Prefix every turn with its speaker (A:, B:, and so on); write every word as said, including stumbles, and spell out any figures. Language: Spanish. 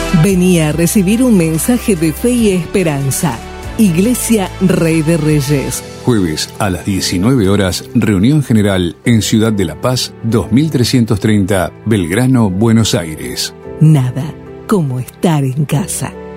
A: Venía a recibir un mensaje de fe y esperanza. Iglesia Rey de Reyes.
B: Jueves a las diecinueve horas, reunión general en Ciudad de la Paz, dos mil trescientos treinta, Belgrano, Buenos Aires.
A: Nada como estar en casa.